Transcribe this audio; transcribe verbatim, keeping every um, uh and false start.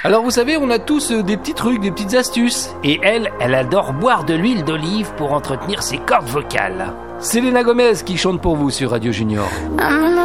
Alors vous savez, on a tous euh, des petits trucs, des petites astuces. Et elle, elle adore boire de l'huile d'olive pour entretenir ses cordes vocales. C'est Selena Gomez qui chante pour vous sur Radio Junior.